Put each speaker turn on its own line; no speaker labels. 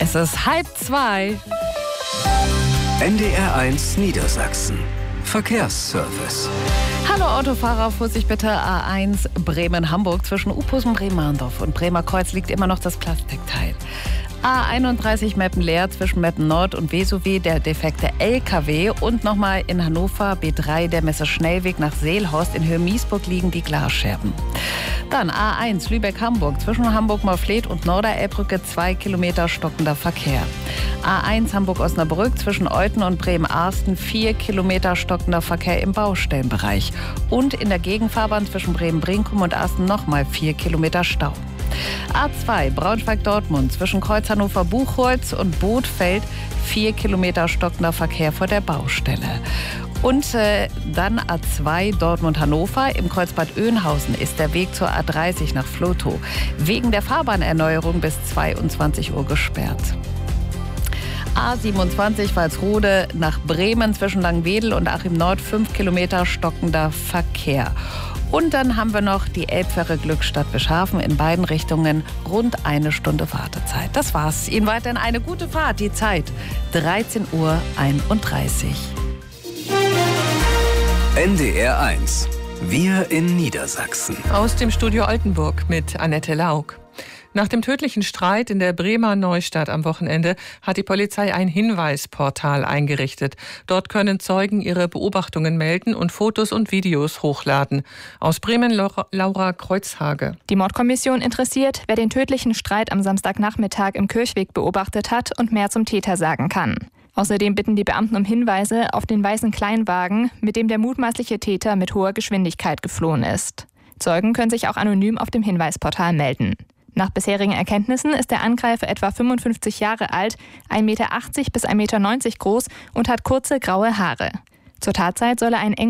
Es ist 1:30.
NDR1 Niedersachsen. Verkehrsservice.
Hallo Autofahrer, Vorsicht bitte, A1 Bremen-Hamburg. Zwischen Uphusen, Bremerndorf und Bremerkreuz liegt immer noch das Plastikteil. A31 Meppen-Leer zwischen Meppen-Nord und Vesuvi der defekte LKW und nochmal in Hannover B3 der Messeschnellweg nach Seelhorst. In Höhe-Miesburg liegen die Glasscherben. Dann A1 Lübeck-Hamburg zwischen Hamburg-Morfleet und Norderelbbrücke 2 Kilometer stockender Verkehr. A1 Hamburg-Osnabrück zwischen Euthen und Bremen-Arsten 4 Kilometer stockender Verkehr im Baustellenbereich. Und in der Gegenfahrbahn zwischen Bremen-Brinkum und Arsten nochmal 4 Kilometer Stau. A2 Braunschweig-Dortmund zwischen Kreuz Hannover-Buchholz und Bothfeld 4 Kilometer stockender Verkehr vor der Baustelle. Und dann A2 Dortmund-Hannover. Im Kreuzbad Oeynhausen ist der Weg zur A30 nach Vlotho wegen der Fahrbahnerneuerung bis 22 Uhr gesperrt. A27 Walsrode nach Bremen zwischen Langwedel und Achim Nord 5 Kilometer stockender Verkehr. Und dann haben wir noch die Elbfähre Glückstadt Bischhafen in beiden Richtungen rund 1 Stunde Wartezeit. Das war's. Ihnen weiterhin eine gute Fahrt. Die Zeit 13:31 Uhr.
NDR1. Wir in Niedersachsen.
Aus dem Studio Oldenburg mit Annette Lauk. Nach dem tödlichen Streit in der Bremer Neustadt am Wochenende hat die Polizei ein Hinweisportal eingerichtet. Dort können Zeugen ihre Beobachtungen melden und Fotos und Videos hochladen. Aus Bremen Laura Kreuzhage.
Die Mordkommission interessiert, wer den tödlichen Streit am Samstagnachmittag im Kirchweg beobachtet hat und mehr zum Täter sagen kann. Außerdem bitten die Beamten um Hinweise auf den weißen Kleinwagen, mit dem der mutmaßliche Täter mit hoher Geschwindigkeit geflohen ist. Zeugen können sich auch anonym auf dem Hinweisportal melden. Nach bisherigen Erkenntnissen ist der Angreifer etwa 55 Jahre alt, 1,80 Meter bis 1,90 Meter groß und hat kurze graue Haare. Zur Tatzeit soll er einen